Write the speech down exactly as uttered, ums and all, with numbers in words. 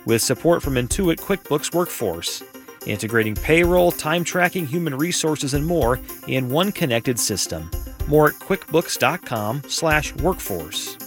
with support from Intuit QuickBooks Workforce, integrating payroll, time tracking, human resources, and more in one connected system. More at quickbooks.com slash workforce.